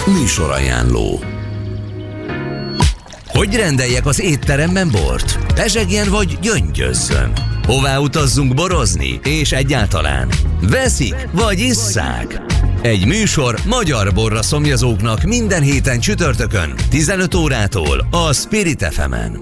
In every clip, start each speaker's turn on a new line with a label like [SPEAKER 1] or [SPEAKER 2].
[SPEAKER 1] Műsorajánló. Hogy rendeljek az étteremben bort? Pezsegjen vagy gyöngyözzön? Hová utazzunk borozni? És egyáltalán veszik vagy isszák? Egy műsor magyar borra szomjazóknak minden héten csütörtökön 15 órától a Spirit FM-en.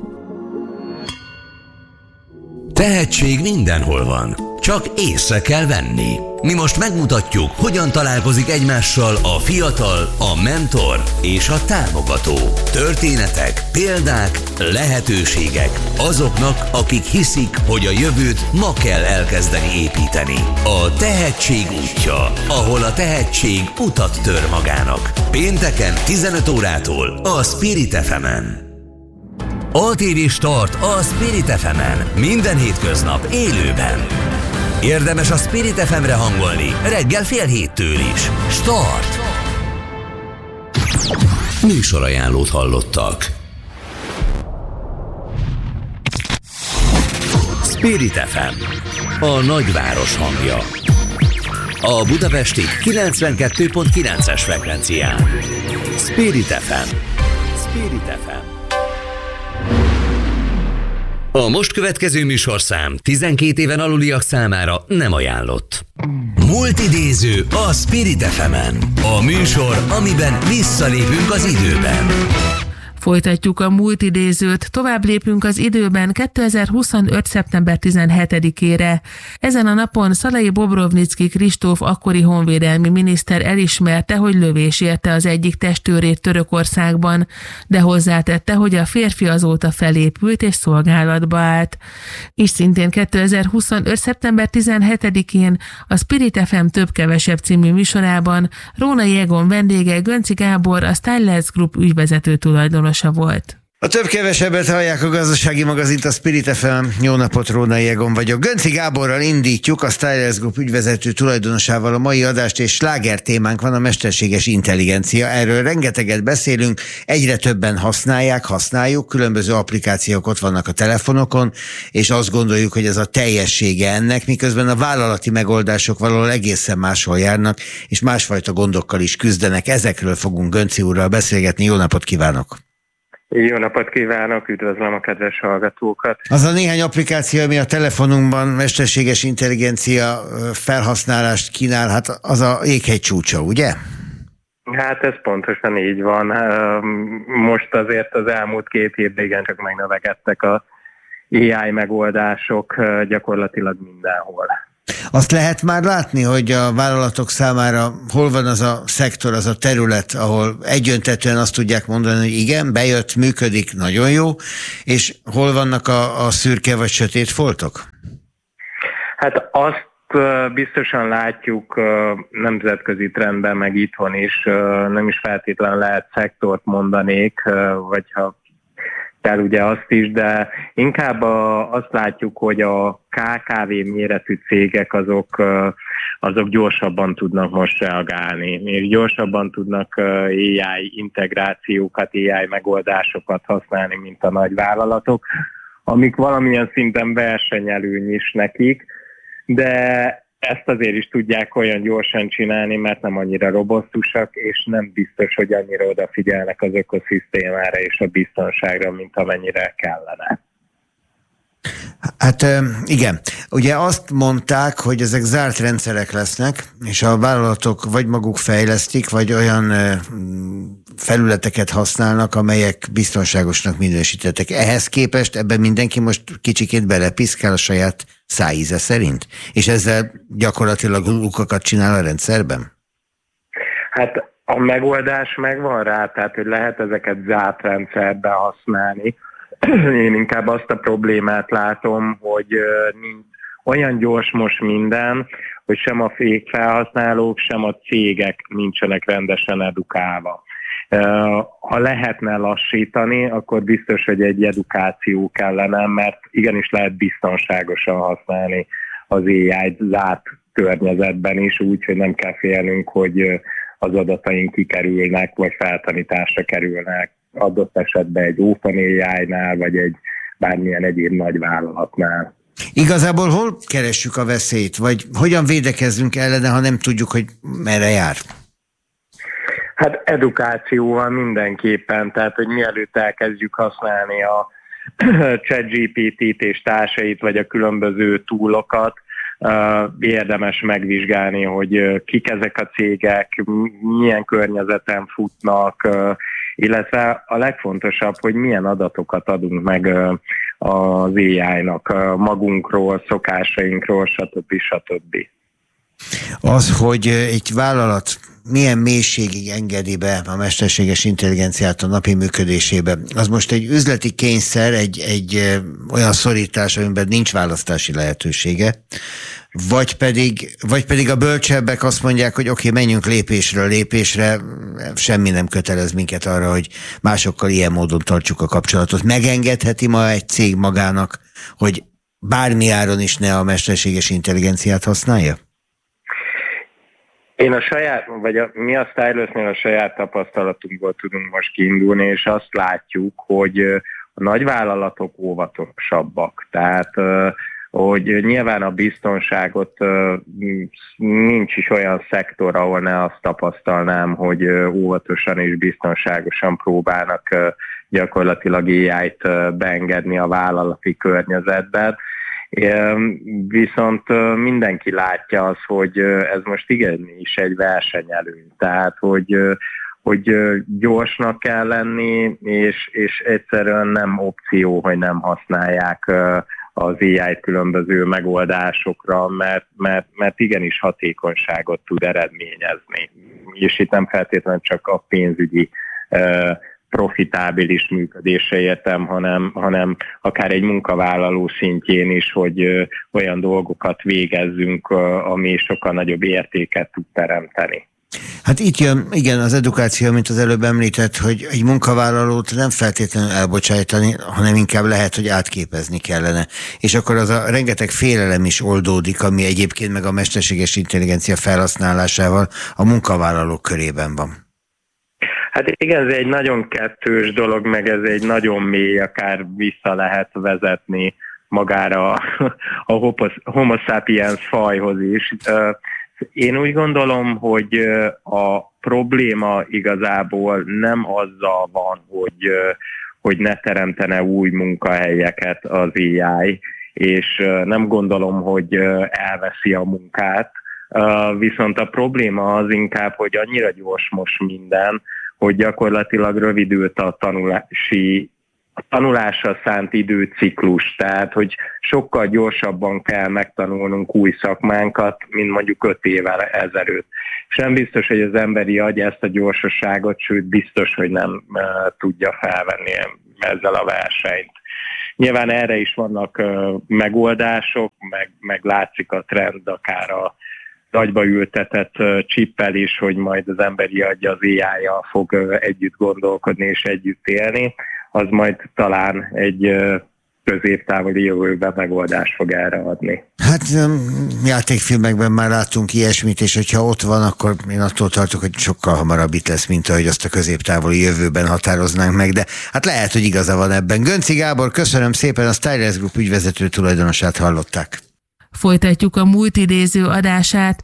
[SPEAKER 1] Tehetség mindenhol van, csak észre kell venni. Mi most megmutatjuk, hogyan találkozik egymással a fiatal, a mentor és a támogató. Történetek, példák, lehetőségek azoknak, akik hiszik, hogy a jövőt ma kell elkezdeni építeni. A tehetség útja, ahol a tehetség utat tör magának. Pénteken 15 órától a Spirit FM-en. ATV Start a Spirit FM-en. Minden hétköznap élőben. Érdemes a Spirit FM-re hangolni reggel 6:30 is. Start! Műsorajánlót hallottak. Spirit FM, a nagyváros hangja. A budapesti 92.9-es frekvencián. Spirit FM. Spirit FM. A most következő műsorszám 12 éven aluliak számára nem ajánlott. Multidéző a Spirit FM-en. A műsor, amiben visszalépünk az időben.
[SPEAKER 2] Folytatjuk a multidézőt, tovább lépünk az időben 2025. szeptember 17-ére. Ezen a napon Szalai Bobrovnicki Kristóf akkori honvédelmi miniszter elismerte, hogy lövés érte az egyik testőrét Törökországban, de hozzátette, hogy a férfi azóta felépült és szolgálatba állt. És szintén 2025. szeptember 17-én a Spirit FM több-kevesebb című műsorában Rónai Egon vendége Gönci Gábor, a Stylers Group ügyvezető tulajdonosa volt.
[SPEAKER 3] A több-kevesebbet hallják a gazdasági magazint, a Spirit FM. Jó napot, Rónai Egon vagyok. Gönci Gáborral indítjuk, a Stylers Group ügyvezető tulajdonosával a mai adást, és sláger témánk van, a mesterséges intelligencia. Erről rengeteget beszélünk, egyre többen használjuk, különböző applikációk ott vannak a telefonokon, és azt gondoljuk, hogy ez a teljessége ennek, miközben a vállalati megoldások valahol egészen máshol járnak, és másfajta gondokkal is küzdenek. Ezekről fogunk Gönci úrral beszélgetni. Jó napot kívánok!
[SPEAKER 4] Jó napot kívánok, üdvözlöm a kedves hallgatókat!
[SPEAKER 3] Az a néhány applikáció, ami a telefonunkban mesterséges intelligencia felhasználást kínál, hát az a jéghegy csúcsa, ugye?
[SPEAKER 4] Hát ez pontosan így van. Most azért az elmúlt 2 évben igencsak megnövekedtek a AI megoldások gyakorlatilag mindenhol.
[SPEAKER 3] Azt lehet már látni, hogy a vállalatok számára hol van az a szektor, az a terület, ahol egyöntetően azt tudják mondani, hogy igen, bejött, működik, nagyon jó, és hol vannak a szürke vagy sötét foltok?
[SPEAKER 4] Hát azt biztosan látjuk nemzetközi trendben, meg itthon is, nem is feltétlenül lehet szektort mondanék, vagy ha kell ugye azt is, de inkább azt látjuk, hogy a KKV méretű cégek azok gyorsabban tudnak most reagálni, és gyorsabban tudnak AI integrációkat, AI megoldásokat használni, mint a nagyvállalatok, amik valamilyen szinten versenyelőny is nekik, de ezt azért is tudják olyan gyorsan csinálni, mert nem annyira robosztusak, és nem biztos, hogy annyira odafigyelnek az ökoszisztémára és a biztonságra, mint amennyire kellene.
[SPEAKER 3] Hát igen, ugye azt mondták, hogy ezek zárt rendszerek lesznek, és a vállalatok vagy maguk fejlesztik, vagy olyan felületeket használnak, amelyek biztonságosnak minősítettek. Ehhez képest ebben mindenki most kicsikét belepiszkál a saját szájíze szerint, és ezzel gyakorlatilag lukakat csinál a rendszerben? Hát
[SPEAKER 4] a megoldás megvan rá, tehát hogy lehet ezeket zárt rendszerben használni. Én inkább azt a problémát látom, hogy olyan gyors most minden, hogy sem a felhasználók, sem a cégek nincsenek rendesen edukálva. Ha lehetne lassítani, akkor biztos, hogy egy edukáció kellene, mert igenis lehet biztonságosan használni az AI-t zárt környezetben is, úgy, hogy nem kell félnünk, hogy az adataink kikerülnek, vagy feltanításra kerülnek, adott esetben egy OpenAI-nál, vagy egy bármilyen egyéb nagy vállalatnál.
[SPEAKER 3] Igazából hol keressük a veszélyt, vagy hogyan védekezzünk ellene, ha nem tudjuk, hogy merre jár?
[SPEAKER 4] Hát edukációval mindenképpen, tehát hogy mielőtt elkezdjük használni a ChatGPT-t és társait, vagy a különböző túlokat, érdemes megvizsgálni, hogy kik ezek a cégek, milyen környezeten futnak, illetve a legfontosabb, hogy milyen adatokat adunk meg az AI-nak magunkról, szokásainkról, stb.
[SPEAKER 3] Az, hogy egy vállalat milyen mélységig engedi be a mesterséges intelligenciát a napi működésébe, az most egy üzleti kényszer, egy olyan szorítás, amiben nincs választási lehetősége, vagy pedig a bölcsebbek azt mondják, hogy oké, menjünk lépésről lépésre, semmi nem kötelez minket arra, hogy másokkal ilyen módon tartsuk a kapcsolatot. Megengedheti ma egy cég magának, hogy bármi áron is ne a mesterséges intelligenciát használja?
[SPEAKER 4] Én mi a Stylus-nél a saját tapasztalatunkból tudunk most kiindulni, és azt látjuk, hogy a nagyvállalatok óvatosabbak. Tehát, hogy nyilván a biztonságot nincs is olyan szektor, ahol ne azt tapasztalnám, hogy óvatosan és biztonságosan próbálnak gyakorlatilag AI-t beengedni a vállalati környezetben. Viszont mindenki látja azt, hogy ez most igenis egy versenyelőny, tehát hogy gyorsnak kell lenni, és egyszerűen nem opció, hogy nem használják az AI különböző megoldásokra, mert igenis hatékonyságot tud eredményezni. És itt nem feltétlenül csak a pénzügyi profitábilis működésre értem, hanem akár egy munkavállaló szintjén is, hogy olyan dolgokat végezzünk, ami sokkal nagyobb értéket tud teremteni.
[SPEAKER 3] Hát itt jön, igen, az edukáció, mint az előbb említett, hogy egy munkavállalót nem feltétlenül elbocsájtani, hanem inkább lehet, hogy átképezni kellene. És akkor az a rengeteg félelem is oldódik, ami egyébként meg a mesterséges intelligencia felhasználásával a munkavállalók körében van.
[SPEAKER 4] Hát igen, ez egy nagyon kettős dolog, meg ez egy nagyon mély, akár vissza lehet vezetni magára a Homo sapiens fajhoz is. Én úgy gondolom, hogy a probléma igazából nem azzal van, hogy ne teremtene új munkahelyeket az AI, és nem gondolom, hogy elveszi a munkát, viszont a probléma az inkább, hogy annyira gyors most minden, hogy gyakorlatilag rövidült a tanulásra szánt időciklus, tehát hogy sokkal gyorsabban kell megtanulnunk új szakmánkat, mint mondjuk 5 évvel ezelőtt. És nem biztos, hogy az emberi agy ezt a gyorsaságot, sőt biztos, hogy nem tudja felvenni ezzel a versenyt. Nyilván erre is vannak megoldások, meg látszik a trend akár a agyba ültetett csippel is, hogy majd az emberi agy az AI-jal fog együtt gondolkodni és együtt élni, az majd talán egy középtávoli jövőben megoldást fog erre adni.
[SPEAKER 3] Hát játékfilmekben már láttunk ilyesmit, és hogyha ott van, akkor én attól tartok, hogy sokkal hamarabb itt lesz, mint ahogy azt a középtávoli jövőben határoznánk meg, de hát lehet, hogy igaza van ebben. Gönci Gábor, köszönöm szépen, a Stylus Group ügyvezető tulajdonosát hallották.
[SPEAKER 2] Folytatjuk a múlt idéző adását.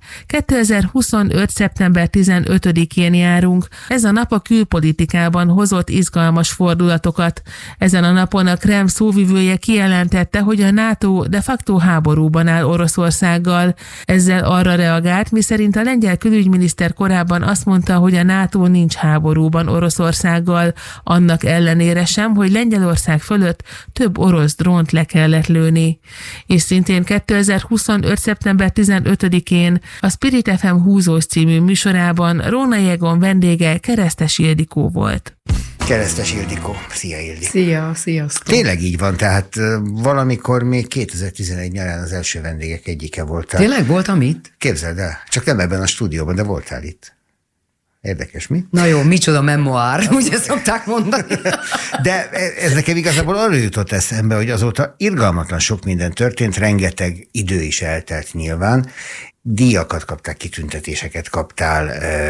[SPEAKER 2] 2025. szeptember 15-én járunk. Ez a nap a külpolitikában hozott izgalmas fordulatokat. Ezen a napon a Kreml szóvivője kijelentette, hogy a NATO de facto háborúban áll Oroszországgal. Ezzel arra reagált, miszerint a lengyel külügyminiszter korábban azt mondta, hogy a NATO nincs háborúban Oroszországgal, annak ellenére sem, hogy Lengyelország fölött több orosz drónt le kellett lőni. És szintén 2025. szeptember 15-én a Spirit FM húzós című műsorában Rónai Egon vendége Keresztes Ildikó volt.
[SPEAKER 3] Keresztes Ildikó. Szia, Ildi.
[SPEAKER 5] Szia, sziasztok.
[SPEAKER 3] Tényleg így van, tehát valamikor még 2011 nyarán az első vendégek egyike voltál.
[SPEAKER 5] Tényleg voltam itt?
[SPEAKER 3] Képzeld el, csak nem ebben a stúdióban, de voltál itt. Érdekes, mi?
[SPEAKER 5] Na jó, micsoda memoár, ugye szokták mondani.
[SPEAKER 3] De ez nekem igazából arra jutott eszembe, hogy azóta irgalmatlan sok minden történt, rengeteg idő is eltelt nyilván. Díjakat kaptál, kitüntetéseket kaptál,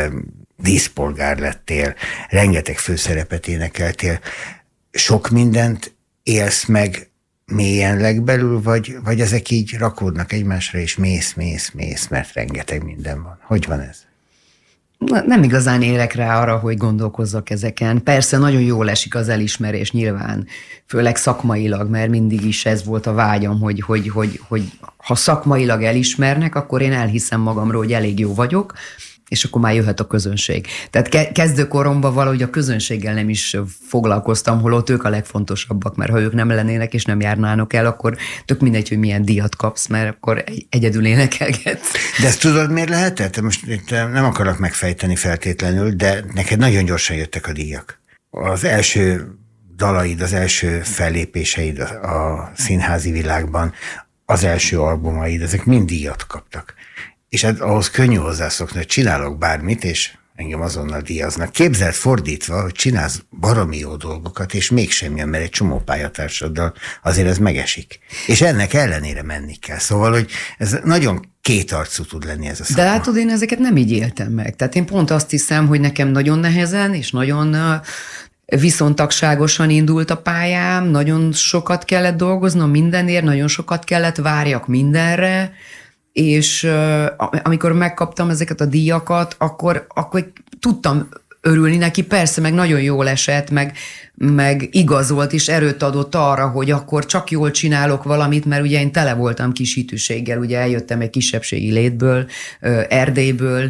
[SPEAKER 3] díszpolgár lettél, rengeteg főszerepet énekeltél. Sok mindent élsz meg mélyen legbelül, vagy ezek így rakódnak egymásra, és mész, mert rengeteg minden van. Hogy van ez?
[SPEAKER 5] nem igazán érek rá arra, hogy gondolkozzak ezeken. Persze nagyon jól esik az elismerés nyilván, főleg szakmailag, mert mindig is ez volt a vágyam, hogy ha szakmailag elismernek, akkor én elhiszem magamról, hogy elég jó vagyok, és akkor már jöhet a közönség. Tehát kezdőkoromban valahogy a közönséggel nem is foglalkoztam, holott ők a legfontosabbak, mert ha ők nem lennének és nem járnának el, akkor tök mindegy, hogy milyen díjat kapsz, mert akkor egyedül énekelgetsz.
[SPEAKER 3] De ezt tudod, miért lehetett? Most itt nem akarok megfejteni feltétlenül, de neked nagyon gyorsan jöttek a díjak. Az első dalaid, az első fellépéseid a színházi világban, az első albumaid, ezek mind díjat kaptak. És hát ahhoz könnyű hozzászokni, hogy csinálok bármit, és engem azonnal díjaznak. Képzeld fordítva, hogy csinálsz baromi jó dolgokat, és mégsem jön, mert egy csomó pályatársaddal azért ez megesik. És ennek ellenére menni kell. Szóval, hogy ez nagyon kétarcú tud lenni ez a szakma.
[SPEAKER 5] De látod, én ezeket nem így éltem meg. Tehát én pont azt hiszem, hogy nekem nagyon nehezen, és nagyon viszontagságosan indult a pályám, nagyon sokat kellett dolgoznom mindenért, nagyon sokat kellett várjak mindenre, és amikor megkaptam ezeket a díjakat, akkor tudtam örülni neki, persze, meg nagyon jól esett, meg igazolt és erőt adott arra, hogy akkor csak jól csinálok valamit, mert ugye én tele voltam kis hitűséggel, ugye eljöttem egy kisebbségi létből, Erdélyből,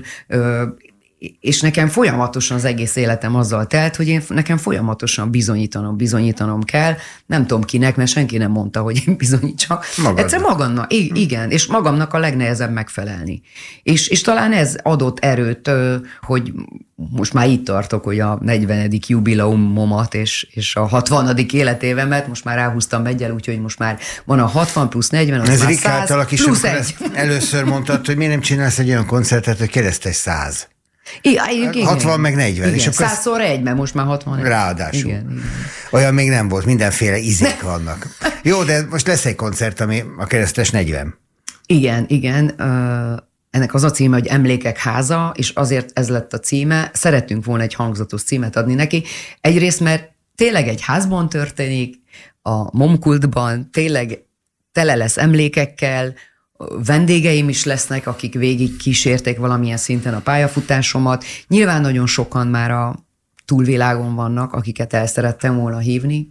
[SPEAKER 5] és nekem folyamatosan az egész életem azzal telt, hogy nekem folyamatosan bizonyítanom kell, nem tudom kinek, mert senki nem mondta, hogy én bizonyítsak. Egyszer magamnak, igen, és magamnak a legnehezebb megfelelni. És talán ez adott erőt, hogy most már itt tartok, hogy a 40. jubileumomat és a 60. életévemet most már ráhúztam egyel, úgyhogy most már van a 60 plusz 40, az
[SPEAKER 3] ez
[SPEAKER 5] már
[SPEAKER 3] Rikárd
[SPEAKER 5] 100 plusz 1.
[SPEAKER 3] Először mondtad, hogy miért nem csinálsz egy olyan koncertet, hogy keresztes 100.
[SPEAKER 5] Igen.
[SPEAKER 3] 60 meg 40.
[SPEAKER 5] Igen,
[SPEAKER 3] és akkor
[SPEAKER 5] 100x1, mert most már 60.
[SPEAKER 3] Ráadásul.
[SPEAKER 5] Igen.
[SPEAKER 3] Olyan még nem volt, mindenféle izék vannak. Jó, de most lesz egy koncert, ami a keresztes 40.
[SPEAKER 5] Igen. Ennek az a címe, hogy Emlékek háza, és azért ez lett a címe. Szerettünk volna egy hangzatos címet adni neki. Egyrészt, mert tényleg egy házban történik, a Momkultban, tényleg tele lesz emlékekkel, vendégeim is lesznek, akik végig kísérték valamilyen szinten a pályafutásomat. Nyilván nagyon sokan már a túlvilágon vannak, akiket el szerettem volna hívni,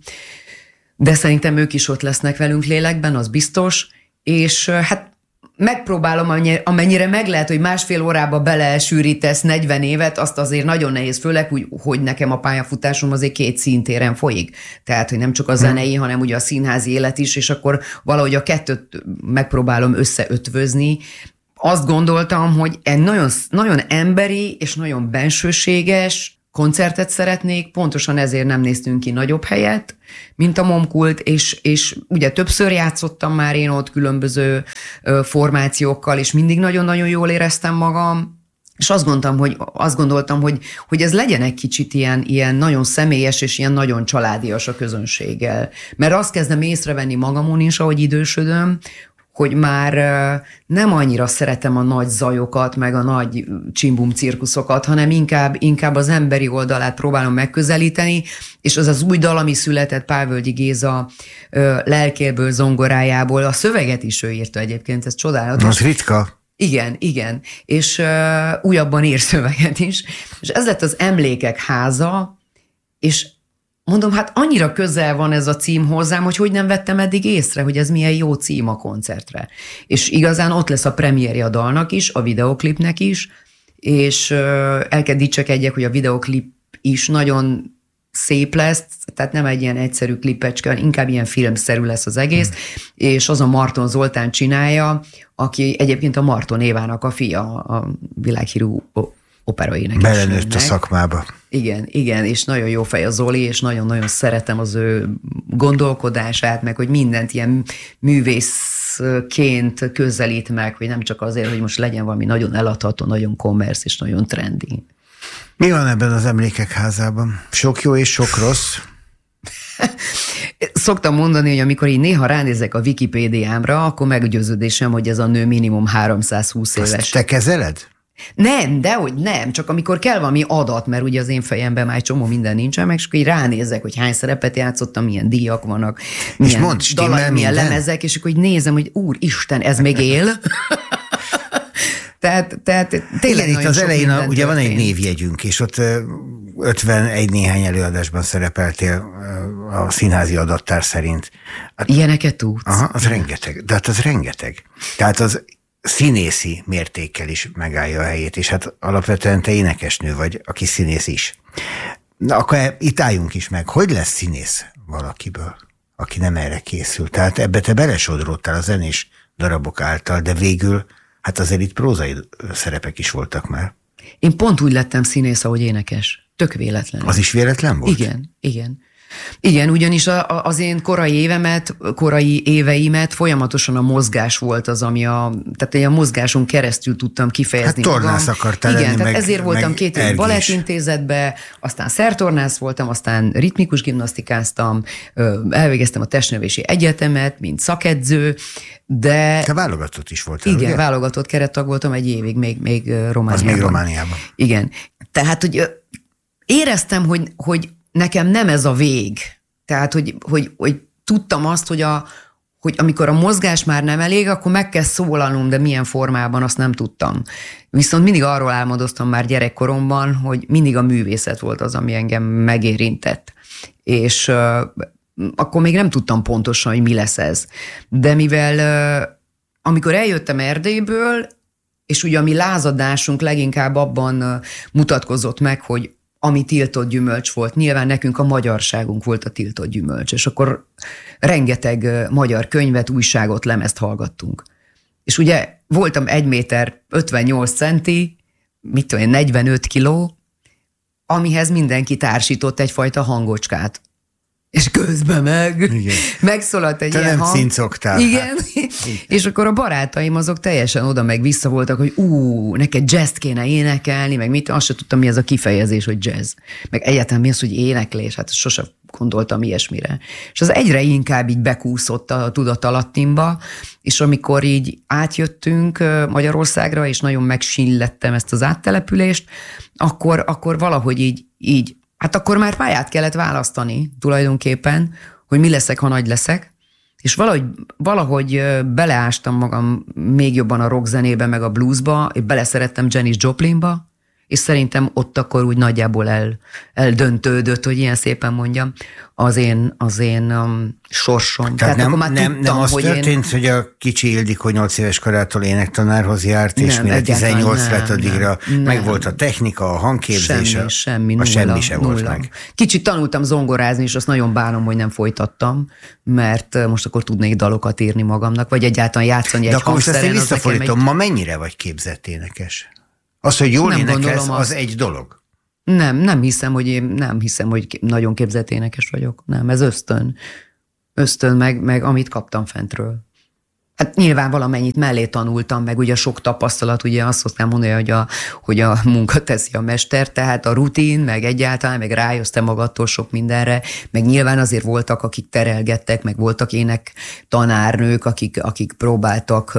[SPEAKER 5] de szerintem ők is ott lesznek velünk lélekben, az biztos, és hát megpróbálom, amennyire meg lehet, hogy másfél órába belesűrítesz 40 évet, azt azért nagyon nehéz, főleg úgy, hogy nekem a pályafutásom azért 2 színtéren folyik. Tehát, hogy nem csak a zenei, hanem ugye a színházi élet is, és akkor valahogy a kettőt megpróbálom összeötvözni. Azt gondoltam, hogy egy nagyon, nagyon emberi és nagyon bensőséges koncertet szeretnék, pontosan ezért nem néztünk ki nagyobb helyet, mint a Momkult, és ugye többször játszottam már én ott különböző formációkkal, és mindig nagyon-nagyon jól éreztem magam, és azt gondoltam, hogy ez legyen egy kicsit ilyen nagyon személyes, és ilyen nagyon családias a közönséggel. Mert azt kezdem észrevenni magamon is, ahogy idősödöm, hogy már nem annyira szeretem a nagy zajokat, meg a nagy csimbum cirkuszokat, hanem inkább az emberi oldalát próbálom megközelíteni, és az új dal, ami született Pálvölgyi Géza lelkéből, zongorájából, a szöveget is ő írta egyébként, ez csodálatos.
[SPEAKER 3] Az ritka.
[SPEAKER 5] Igen, és újabban ír szöveget is, és ez lett az Emlékek háza, és mondom, hát annyira közel van ez a cím hozzám, hogy nem vettem eddig észre, hogy ez milyen jó cím a koncertre. És igazán ott lesz a premierje a dalnak is, a videoklipnek is, és el kell dicsekedjek, hogy a videoklip is nagyon szép lesz, tehát nem egy ilyen egyszerű klipecske, inkább ilyen filmszerű lesz az egész, és az a Marton Zoltán csinálja, aki egyébként a Marton Évának a fia, a világhírű operaénekesnőnek.
[SPEAKER 3] Belenőtt a szakmába.
[SPEAKER 5] Igen, és nagyon jó fej a Zoli, és nagyon-nagyon szeretem az ő gondolkodását, meg hogy mindent ilyen művészként közelít meg, hogy nem csak azért, hogy most legyen valami nagyon eladható, nagyon kommersz és nagyon trendi.
[SPEAKER 3] Mi van ebben az Emlékek házában? Sok jó és sok rossz?
[SPEAKER 5] Szoktam mondani, hogy amikor így néha ránézek a Wikipédiámra, akkor meggyőződésem, hogy ez a nő minimum 320 éves.
[SPEAKER 3] Azt te kezeled?
[SPEAKER 5] Nem, dehogy nem, csak amikor kell valami adat, mert ugye az én fejemben már egy csomó minden nincsen, meg csak így ránézek, hogy hány szerepet játszottam, milyen díjak vannak, milyen dalai, milyen lemezek, és akkor így nézem, hogy úristen, ez még él. Tehát tényleg
[SPEAKER 3] igen, itt az elején ugye van egy
[SPEAKER 5] történt.
[SPEAKER 3] névjegyünk, és ott 51 néhány előadásban szerepeltél a színházi adattár szerint. Hát,
[SPEAKER 5] ilyeneket tudsz?
[SPEAKER 3] Aha, az rengeteg. De hát az rengeteg. Tehát az színészi mértékkel is megállja a helyét, és hát alapvetően te énekesnő vagy, aki színész is. Na, akkor itt álljunk is meg. Hogy lesz színész valakiből, aki nem erre készül? Tehát ebbe te belesodródtál a zenés darabok által, de végül, hát azért itt prózai szerepek is voltak már.
[SPEAKER 5] Én pont úgy lettem színész, ahogy énekes. Tök véletlen.
[SPEAKER 3] Az is véletlen volt?
[SPEAKER 5] Igen. Igen, ugyanis az én korai éveimet folyamatosan a mozgás volt az, ami tehát a mozgáson keresztül tudtam kifejezni magam.
[SPEAKER 3] Hát tornász akartál
[SPEAKER 5] lenni,
[SPEAKER 3] lenni,
[SPEAKER 5] tehát
[SPEAKER 3] meg,
[SPEAKER 5] ezért voltam 2 év balettintézetbe, aztán szertornász voltam, aztán ritmikus gimnasztikáztam, elvégeztem a testnevelési egyetemet, mint szakedző, de...
[SPEAKER 3] Te válogatott is voltál,
[SPEAKER 5] igen,
[SPEAKER 3] ugye?
[SPEAKER 5] válogatott kerettag voltam egy évig, még Romániában.
[SPEAKER 3] Az még Romániában.
[SPEAKER 5] Igen. Tehát, hogy éreztem, hogy nekem nem ez a vég. Tehát, hogy tudtam azt, hogy amikor a mozgás már nem elég, akkor meg kell szólalnom, de milyen formában, azt nem tudtam. Viszont mindig arról álmodoztam már gyerekkoromban, hogy mindig a művészet volt az, ami engem megérintett. És akkor még nem tudtam pontosan, hogy mi lesz ez. De mivel amikor eljöttem Erdélyből, és ugye a mi lázadásunk leginkább abban mutatkozott meg, hogy ami tiltott gyümölcs volt. Nyilván nekünk a magyarságunk volt a tiltott gyümölcs, és akkor rengeteg magyar könyvet, újságot, lemezt hallgattunk. És ugye voltam 1 méter 58 centi, 45 kiló, amihez mindenki társított egyfajta hangocskát. És közben megszólalt egy ilyen hang.
[SPEAKER 3] Cincogtál.
[SPEAKER 5] Igen. És akkor a barátaim azok teljesen oda meg vissza voltak, hogy neked jazzt kéne énekelni, meg mit, azt sem tudtam, mi az a kifejezés, hogy jazz. Meg egyáltalán mi az, hogy éneklés, hát sosem gondoltam ilyesmire. És az egyre inkább így bekúszott a tudatalattimba, és amikor így átjöttünk Magyarországra, és nagyon megsínlettem ezt az áttelepülést, akkor valahogy így hát akkor már pályát kellett választani tulajdonképpen, hogy mi leszek, ha nagy leszek, és valahogy beleástam magam még jobban a rockzenébe, meg a bluesba, és beleszerettem Janis Joplinba, és szerintem ott akkor úgy nagyjából eldöntődött, hogy ilyen szépen mondjam, az én sorsom.
[SPEAKER 3] Tehát
[SPEAKER 5] akkor már tudtam,
[SPEAKER 3] nem az
[SPEAKER 5] hogy
[SPEAKER 3] történt, hogy a kicsi Ildikó 8 éves korától énektanárhoz járt, és mire 18 lett addigra meg volt a technika, a hangképzés,
[SPEAKER 5] semmi,
[SPEAKER 3] a semmi se volt meg.
[SPEAKER 5] Kicsit tanultam zongorázni, és azt nagyon bánom, hogy nem folytattam, mert most akkor tudnék dalokat írni magamnak, vagy egyáltalán játszani egy hangszeren.
[SPEAKER 3] De akkor most ezt én visszafordítom, ma mennyire vagy képzett énekes? Az, hogy jól énekelsz, az egy dolog.
[SPEAKER 5] Nem hiszem, hogy nagyon képzett énekes vagyok. Nem, ez ösztön meg amit kaptam fentről. Hát nyilván valamennyit mellé tanultam, meg ugye sok tapasztalat, ugye azt szoktam mondani, hogy a munka teszi a mester, tehát a rutin, meg egyáltalán, meg rájöttem magattól sok mindenre, meg nyilván azért voltak, akik terelgettek, meg voltak ének tanárnők, akik próbáltak,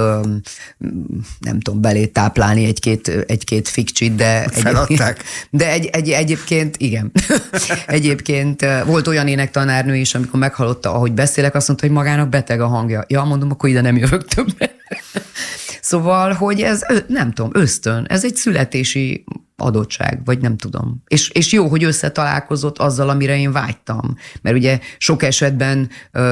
[SPEAKER 5] nem tudom, belé táplálni egy-két fikcsit, de
[SPEAKER 3] feladták.
[SPEAKER 5] De egyébként, igen. Egyébként volt olyan énektanárnő is, amikor meghallotta, ahogy beszélek, azt mondta, hogy magának beteg a hangja. Ja, mondom, akkor ide nem jövök többet. Szóval, hogy ez, nem tudom, ösztön, ez egy születési adottság, vagy nem tudom. És jó, hogy összetalálkozott azzal, amire én vágytam. Mert ugye sok esetben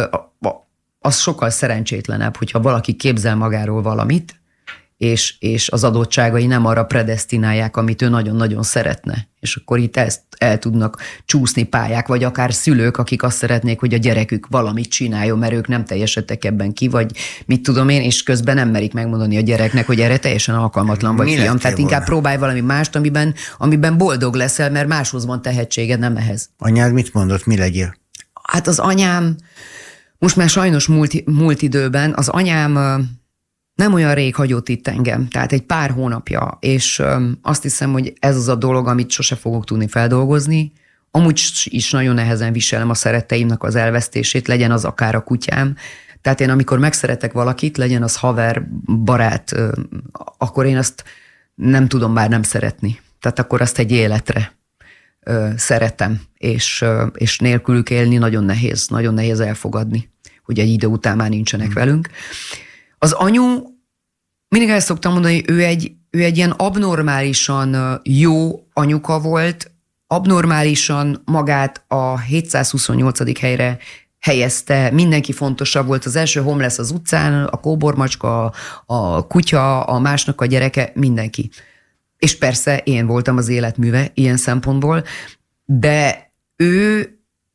[SPEAKER 5] az sokkal szerencsétlenebb, hogyha valaki képzel magáról valamit, és az adottságai nem arra predesztinálják, amit ő nagyon-nagyon szeretne. És akkor itt el tudnak csúszni pályák, vagy akár szülők, akik azt szeretnék, hogy a gyerekük valamit csináljon, mert ők nem teljesedtek ebben ki, vagy mit tudom én, és közben nem merik megmondani a gyereknek, hogy erre teljesen alkalmatlan vagy, fiam. Tehát inkább próbálj valami mást, amiben boldog leszel, mert máshoz van tehetséged, nem ehhez.
[SPEAKER 3] Anyád mit mondott, mi legyél?
[SPEAKER 5] Hát az anyám, most már sajnos múlt időben, az anyám nem olyan rég hagyott itt engem, tehát egy pár hónapja, és azt hiszem, hogy ez az a dolog, amit sose fogok tudni feldolgozni. Amúgy is nagyon nehezen viselem a szeretteimnek az elvesztését, legyen az akár a kutyám. Tehát én amikor megszeretek valakit, legyen az haver, barát, akkor én azt nem tudom már nem szeretni. Tehát akkor azt egy életre szeretem, és nélkülük élni nagyon nehéz elfogadni, hogy egy idő után már nincsenek velünk. Az anyu Mindig el szoktam mondani, hogy ő egy ilyen abnormálisan jó anyuka volt, abnormálisan magát a 728. helyre helyezte, mindenki fontosabb volt, az első homeless az utcán, a kóbormacska, a kutya, a másnak a gyereke, mindenki. És persze én voltam az életműve ilyen szempontból, de ő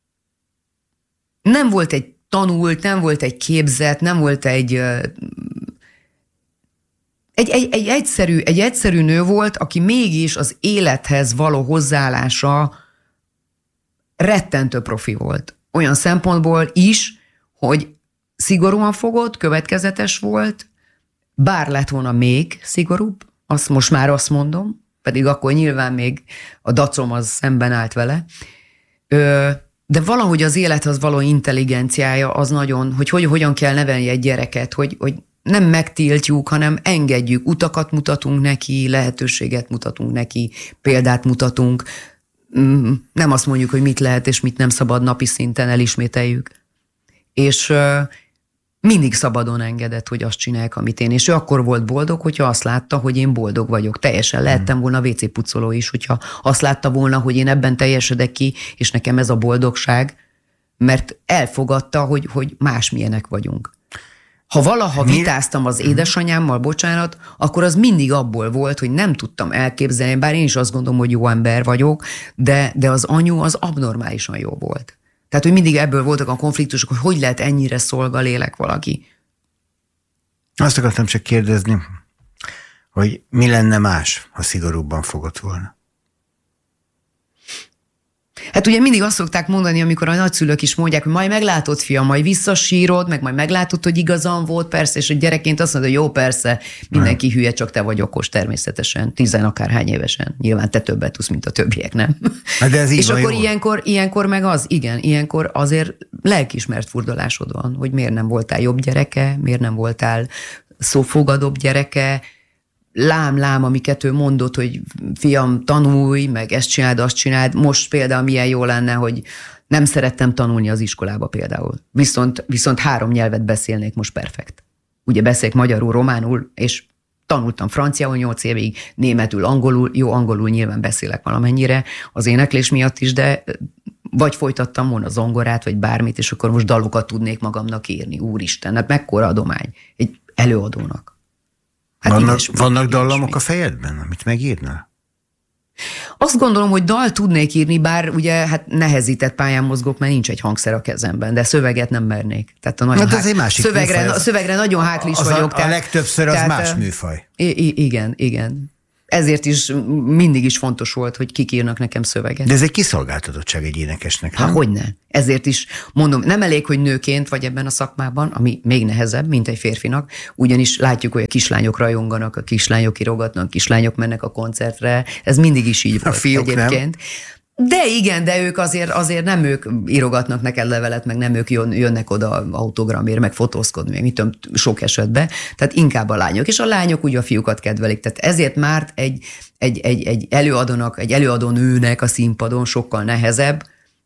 [SPEAKER 5] nem volt egy tanult, nem volt egy képzett, nem volt egy egyszerű nő volt, aki mégis az élethez való hozzáállása rettentő profi volt. Olyan szempontból is, hogy szigorúan fogott, következetes volt, bár lett volna még szigorúbb, most már azt mondom, pedig akkor nyilván még a dacom az szemben állt vele, de valahogy az élethez való intelligenciája az nagyon, hogy hogyan kell nevelni egy gyereket, hogy nem megtiltjuk, hanem engedjük, utakat mutatunk neki, lehetőséget mutatunk neki, példát mutatunk, nem azt mondjuk, hogy mit lehet és mit nem szabad, napi szinten elismételjük. És mindig szabadon engedett, hogy azt csinálják, amit én. És ő akkor volt boldog, hogyha azt látta, hogy én boldog vagyok. Teljesen lehettem volna WC pucoló is, hogyha azt látta volna, hogy én ebben teljesedek ki, és nekem ez a boldogság, mert elfogadta, hogy másmilyenek vagyunk. Ha valaha vitáztam az édesanyámmal, bocsánat, akkor az mindig abból volt, hogy nem tudtam elképzelni, bár én is azt gondolom, hogy jó ember vagyok, de az anyu az abnormálisan jó volt. Tehát, hogy mindig ebből voltak a konfliktusok, hogy lehet ennyire szolgalélek valaki.
[SPEAKER 3] Azt akartam csak kérdezni, hogy mi lenne más, ha szigorúbban fogott volna?
[SPEAKER 5] Hát ugye mindig azt szokták mondani, amikor a nagyszülők is mondják, hogy majd meglátod, fiam, majd visszasírod, meg majd meglátod, hogy igazam volt, persze, és a gyerekként azt mondod, hogy jó, persze, mindenki hülye, csak te vagy okos természetesen, 10 akárhány évesen. Nyilván te többet tudsz, mint a többiek, nem?
[SPEAKER 3] De ez így
[SPEAKER 5] és
[SPEAKER 3] van,
[SPEAKER 5] akkor ilyenkor meg az, igen, ilyenkor azért lelkiismert furdalásod van, hogy miért nem voltál jobb gyereke, miért nem voltál szófogadóbb gyereke, lám, amiket ő mondott, hogy fiam, tanulj, meg ezt csináld, azt csináld. Most például milyen jó lenne, hogy nem szerettem tanulni az iskolába például. Viszont 3 nyelvet beszélnék most perfekt. Ugye beszélek magyarul, románul, és tanultam franciául 8 évig, németül, angolul, jó, angolul nyilván beszélek valamennyire az éneklés miatt is, de vagy folytattam volna zongorát, vagy bármit, és akkor most dalokat tudnék magamnak írni. Úristen, hát mekkora adomány egy előadónak. Hát
[SPEAKER 3] vannak dallamok a fejedben, amit megírnál?
[SPEAKER 5] Azt gondolom, hogy dal tudnék írni, bár ugye hát nehezített pályán mozgok, mert nincs egy hangszer a kezemben, de szöveget nem mernék. Tehát szövegre nagyon háklis vagyok.
[SPEAKER 3] A legtöbbször az más műfaj.
[SPEAKER 5] Igen. Ezért is mindig is fontos volt, hogy kik írnak nekem szöveget.
[SPEAKER 3] De ez egy kiszolgáltatottság egy énekesnek, nem?
[SPEAKER 5] Hogyne. Ezért is mondom, nem elég, hogy nőként vagy ebben a szakmában, ami még nehezebb, mint egy férfinak, ugyanis látjuk, hogy a kislányok rajonganak, a kislányok írogatnak, a kislányok mennek a koncertre, ez mindig is így volt
[SPEAKER 3] a fiúk egyébként. Nem.
[SPEAKER 5] De igen, de ők azért nem ők írogatnak neked levelet, meg nem ők jönnek oda autogramért, meg fotózkodni, meg mit tudom, sok esetben. Tehát inkább a lányok. És a lányok úgy a fiúkat kedvelik. Tehát ezért már egy előadónak, egy előadónőnek a színpadon sokkal nehezebb.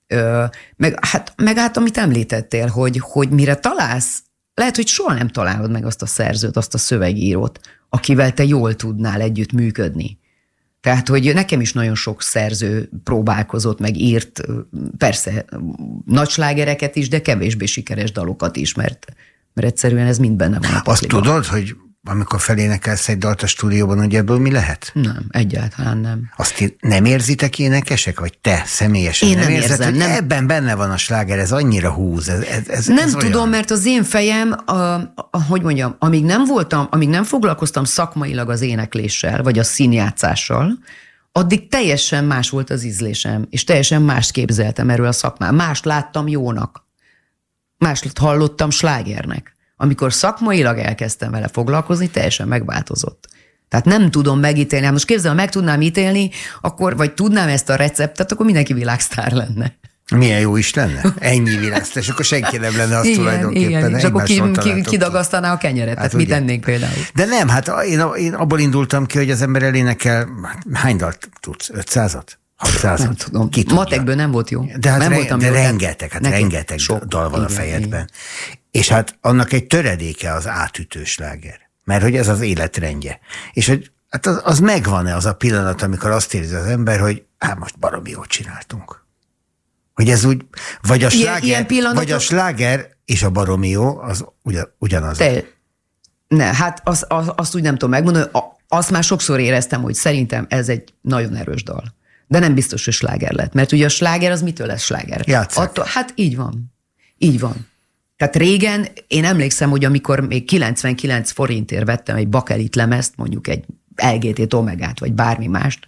[SPEAKER 5] Meg hát amit említettél, hogy mire találsz, lehet, hogy soha nem találod meg azt a szerzőt, azt a szövegírót, akivel te jól tudnál együtt működni. Tehát, hogy nekem is nagyon sok szerző próbálkozott, meg írt, persze nagy slágereket is, de kevésbé sikeres dalokat is, mert egyszerűen ez mind benne van a pakliban.
[SPEAKER 3] Azt tudod, hogy amikor felénekelsz egy dalt a stúdióban, hogy ebből mi lehet?
[SPEAKER 5] Nem, egyáltalán nem.
[SPEAKER 3] Azt nem érzitek énekesek, vagy te személyesen?
[SPEAKER 5] Én nem
[SPEAKER 3] érzed,
[SPEAKER 5] érzem.
[SPEAKER 3] Nem. Ebben benne van a sláger, ez annyira húz. Ez
[SPEAKER 5] nem
[SPEAKER 3] ez
[SPEAKER 5] tudom,
[SPEAKER 3] olyan.
[SPEAKER 5] mert az én fejem, hogy mondjam, amíg nem foglalkoztam szakmailag az énekléssel, vagy a színjátszással, addig teljesen más volt az ízlésem, és teljesen mást képzeltem erről a szakmán. Mást láttam jónak. Mást hallottam slágernek. Amikor szakmailag elkezdtem vele foglalkozni, teljesen megváltozott. Tehát nem tudom megítélni. Most képzelem, meg tudnám ítélni, akkor, vagy tudnám ezt a receptet, akkor mindenki világsztár lenne.
[SPEAKER 3] Milyen jó is lenne. Ennyi világsztár, és akkor senki nem lenne az tulajdonképpen.
[SPEAKER 5] Igen, és akkor kidagasztaná a kenyeret. Hát tehát mit ennénk például?
[SPEAKER 3] De nem, hát én abból indultam ki, hogy az ember elénekel, hány dalt tudsz? 500-at? 600-at?
[SPEAKER 5] Nem tudom. Matekből nem volt jó.
[SPEAKER 3] De, hát
[SPEAKER 5] nem voltam
[SPEAKER 3] de
[SPEAKER 5] jó,
[SPEAKER 3] rengeteg dal van a fejedben. Igen. És hát annak egy töredéke az átütő sláger. mert hogy ez az életrendje. És hogy hát az megvan-e az a pillanat, amikor azt érzi az ember, hogy most baromi jót csináltunk. Hogy ez úgy, vagy a sláger és a baromi jó, az ugyanaz.
[SPEAKER 5] Hát azt úgy nem tudom megmondani, azt már sokszor éreztem, hogy szerintem ez egy nagyon erős dal. De nem biztos, hogy sláger lett. Mert ugye a sláger az mitől lesz sláger? Hát így van. Így van. Tehát régen én emlékszem, hogy amikor még 99 forintért vettem egy bakelit lemezt, mondjuk egy LGT Omegát, vagy bármi mást,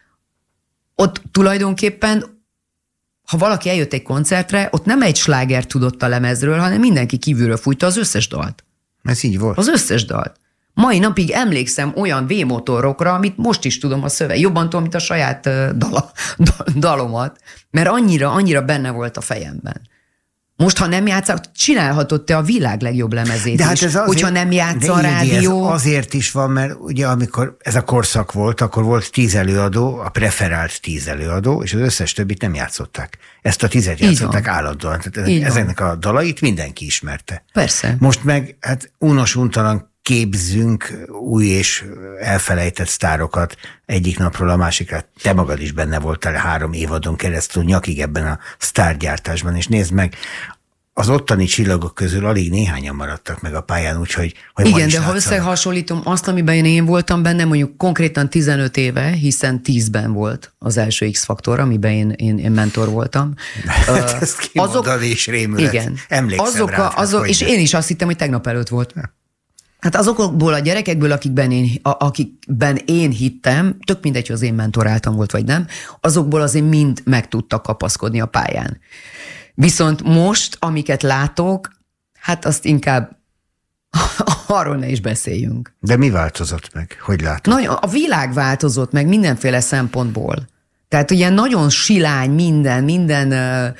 [SPEAKER 5] ott tulajdonképpen, ha valaki eljött egy koncertre, ott nem egy sláger tudott a lemezről, hanem mindenki kívülről fújta az összes dalt.
[SPEAKER 3] Ez így volt.
[SPEAKER 5] Az összes dalt. Mai napig emlékszem olyan V-motorokra, amit most is tudom a szöveg. Jobban tudom, mint a saját dalomat, mert annyira benne volt a fejemben. Most, ha nem játszak, csinálhatod te a világ legjobb lemezét de is, hát hogyha nem játsz a rádió.
[SPEAKER 3] Ez azért is van, mert ugye amikor ez a korszak volt, akkor volt 10 előadó, a preferált 10 előadó, és az összes többit nem játszották. Ezt a 10-et játszották állandóan. Tehát ezeknek a dalait mindenki ismerte.
[SPEAKER 5] Persze.
[SPEAKER 3] Most meg hát unos-untalan képzünk új és elfelejtett sztárokat egyik napról a másikra. Te magad is benne voltál 3 évadon keresztül nyakig ebben a sztárgyártásban, és nézd meg, az ottani csillagok közül alig néhányan maradtak meg a pályán, úgyhogy
[SPEAKER 5] igen, de ha összehasonlítom azt, amiben én voltam benne, mondjuk konkrétan 15 éve, hiszen 10-ben volt az első X-faktor, amiben én mentor voltam.
[SPEAKER 3] Ezt kimondani is rémület.
[SPEAKER 5] Igen.
[SPEAKER 3] Emlékszem rá.
[SPEAKER 5] És én is azt hittem, hogy tegnap előtt volt. Hát azokból a gyerekekből, akikben én hittem, tök mindegy, hogy az én mentoráltam volt, vagy nem, azokból azért mind meg tudtak kapaszkodni a pályán. Viszont most, amiket látok, hát azt inkább arról ne is beszéljünk.
[SPEAKER 3] De mi változott meg? Hogy látod?
[SPEAKER 5] A világ változott meg mindenféle szempontból. Tehát ugye nagyon silány minden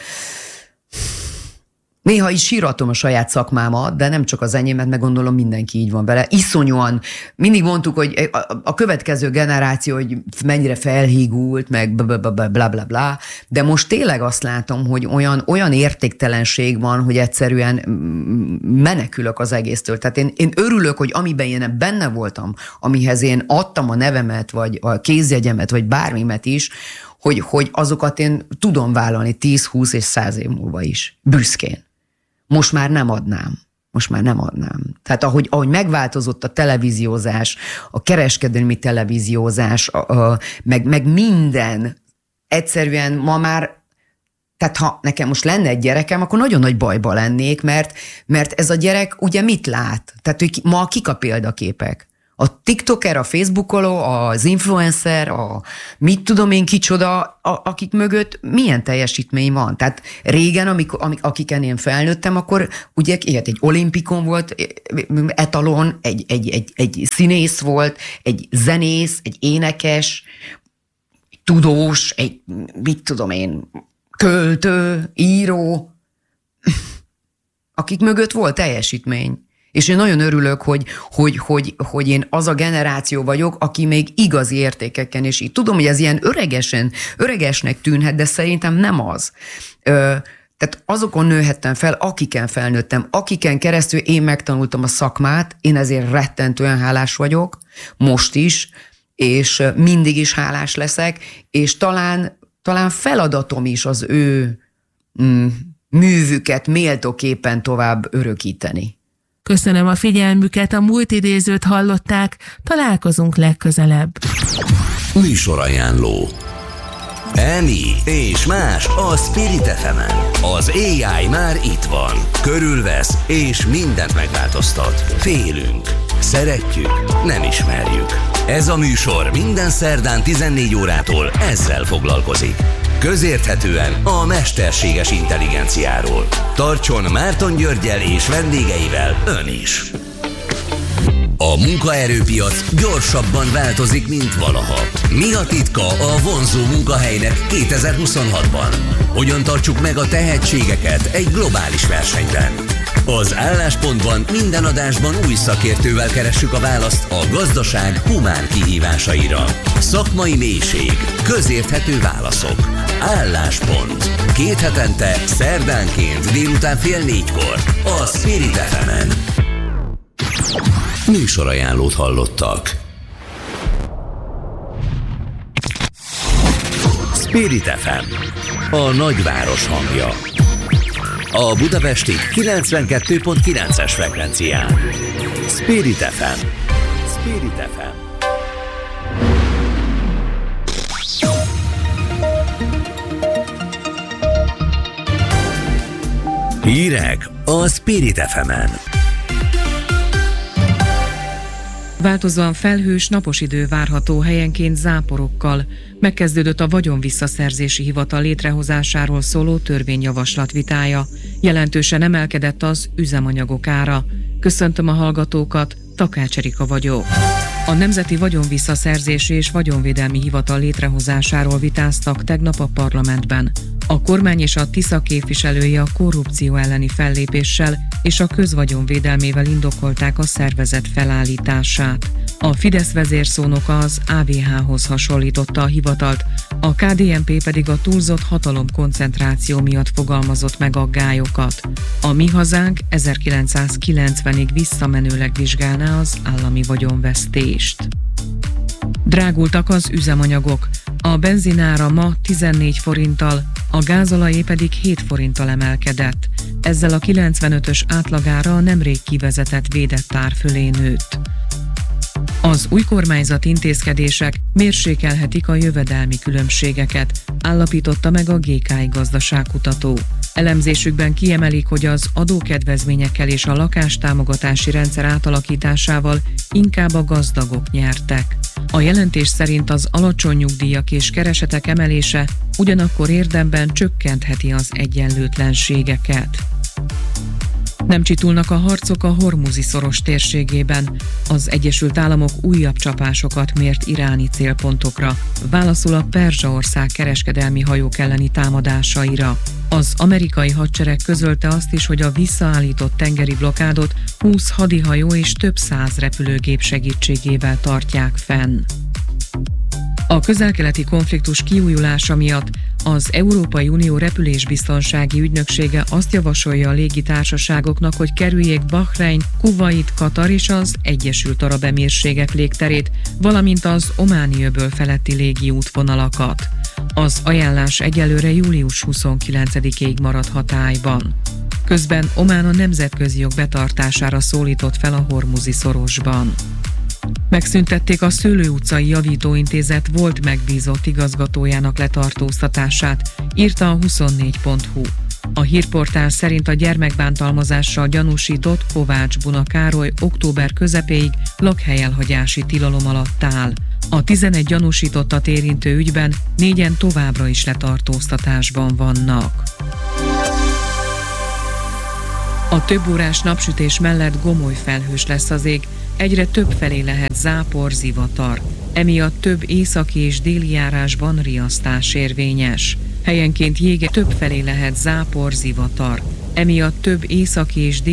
[SPEAKER 5] néha is síratom a saját szakmámat, de nem csak az enyémet, meg gondolom mindenki így van vele. Iszonyúan, mindig mondtuk, hogy a következő generáció, hogy mennyire felhígult, meg bla, de most tényleg azt látom, hogy olyan értéktelenség van, hogy egyszerűen menekülök az egésztől. Tehát én örülök, hogy amiben én benne voltam, amihez én adtam a nevemet, vagy a kézjegyemet, vagy bármimet is, hogy azokat én tudom vállalni 10, 20 és 100 év múlva is. Büszkén. Most már nem adnám. Tehát ahogy megváltozott a televíziózás, a kereskedelmi televíziózás, meg minden, egyszerűen ma már, tehát ha nekem most lenne egy gyerekem, akkor nagyon nagy bajba lennék, mert ez a gyerek ugye mit lát? Tehát hogy ma kik a példaképek? A TikToker, a Facebookoló, az influencer, a mit tudom én kicsoda, akik mögött milyen teljesítmény van. Tehát régen, akiken én felnőttem, akkor ugye egy olimpikon volt, etalon, egy színész volt, egy zenész, egy énekes, egy tudós, egy mit tudom én, költő, író, akik mögött volt teljesítmény. És én nagyon örülök, hogy én az a generáció vagyok, aki még igazi értékeken, és így tudom, hogy ez ilyen öregesnek tűnhet, de szerintem nem az. Tehát azokon nőhettem fel, akiken felnőttem, akiken keresztül én megtanultam a szakmát, én ezért rettentően hálás vagyok, most is, és mindig is hálás leszek, és talán feladatom is az ő művüket méltóképpen tovább örökíteni.
[SPEAKER 2] Köszönöm a figyelmüket, a múlt idézőt hallották, találkozunk legközelebb.
[SPEAKER 1] Műsorajánló. Emi és más a Spirit FM-en. Az AI már itt van. Körülvesz és mindent megváltoztat. Félünk. Szeretjük. Nem ismerjük. Ez a műsor minden szerdán 14 órától ezzel foglalkozik. Közérthetően a mesterséges intelligenciáról. Tartson Márton Györggyel és vendégeivel ön is. A munkaerőpiac gyorsabban változik, mint valaha. Mi a titka a vonzó munkahelynek 2026-ban? Hogyan tartsuk meg a tehetségeket egy globális versenyben? Az Álláspontban minden adásban új szakértővel keressük a választ a gazdaság humán kihívásaira. Szakmai mélység, közérthető válaszok. Álláspont. 2 hetente, szerdánként délután 3:30 a Spirit FM-en. Műsorajánlót hallottak. Spirit FM, a nagyváros hangja. A budapesti 92.9-es frekvencián. Spirit FM. Spirit FM. Hírek a Spirit FM-en.
[SPEAKER 6] Változóan felhős, napos idő várható, helyenként záporokkal. Megkezdődött a vagyonvisszaszerzési hivatal létrehozásáról szóló törvényjavaslat vitája. Jelentősen emelkedett az üzemanyagok ára. Köszöntöm a hallgatókat, Takács Erika vagyok. A Nemzeti Vagyonvisszaszerzési és Vagyonvédelmi Hivatal létrehozásáról vitáztak tegnap a parlamentben. A kormány és a Tisza képviselői a korrupció elleni fellépéssel és a közvagyonvédelmével indokolták a szervezet felállítását. A Fidesz vezérszónoka az AVH-hoz hasonlította a hivatalt, a KDNP pedig a túlzott hatalomkoncentráció miatt fogalmazott meg aggályokat. A Mi Hazánk 1990-ig visszamenőleg vizsgálná az állami vagyonvesztést. Drágultak az üzemanyagok. A benzinára ma 14 forinttal, a gázolajé pedig 7 forinttal emelkedett. Ezzel a 95-ös átlagára a nemrég kivezetett védett ár fölé nőtt. Az új kormányzat intézkedések mérsékelhetik a jövedelmi különbségeket, állapította meg a GKI gazdaságkutató. Elemzésükben kiemelik, hogy az adókedvezményekkel és a lakástámogatási rendszer átalakításával inkább a gazdagok nyertek. A jelentés szerint az alacsony nyugdíjak és keresetek emelése ugyanakkor érdemben csökkentheti az egyenlőtlenségeket. Nem csitulnak a harcok a Hormuzi-szoros térségében. Az Egyesült Államok újabb csapásokat mért iráni célpontokra, válaszul a Perzsaország kereskedelmi hajók elleni támadásaira. Az amerikai hadsereg közölte azt is, hogy a visszaállított tengeri blokádot 20 hadihajó és több száz repülőgép segítségével tartják fenn. A közel-keleti konfliktus kiújulása miatt az Európai Unió repülésbiztonsági ügynöksége azt javasolja a légitársaságoknak, hogy kerüljék Bahrein, Kuvait, Katar és az Egyesült Arab Emírségek légterét, valamint az Ománi-öböl feletti légi útvonalakat. Az ajánlás egyelőre július 29-ig marad hatályban. Közben Omán a nemzetközi jog betartására szólított fel a Hormuzi-szorosban. Megszüntették a Szőlő utcai javítóintézet volt megbízott igazgatójának letartóztatását, írta a 24.hu. A hírportál szerint a gyermekbántalmazással gyanúsított Kovács Buna Károly október közepéig lakhelyelhagyási tilalom alatt áll. A 11 gyanúsítottat érintő ügyben 4-en továbbra is letartóztatásban vannak. A több órás napsütés mellett gomoly felhős lesz az ég, egyre több felé lehet zápor, zivatar. Emiatt több északi és déli járásban riasztás érvényes. Helyenként jége több felé lehet zápor, zivatar. Emiatt több északi és déli